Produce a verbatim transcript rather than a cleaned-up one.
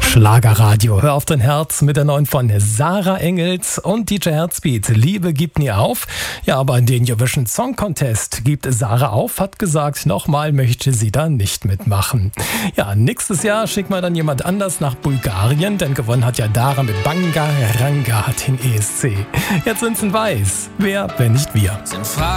Schlagerradio, hör auf dein Herz mit der neuen von Sarah Engels und D J Herzbeat. Liebe gibt nie auf. Ja, aber in den Eurovision Song Contest gibt Sarah auf, hat gesagt, nochmal möchte sie da nicht mitmachen. Ja, nächstes Jahr schickt man dann jemand anders nach Bulgarien, denn gewonnen hat ja Dara mit Banga Ranga den E S C. Jetzt sind's in Weiß. Wer, wenn nicht wir?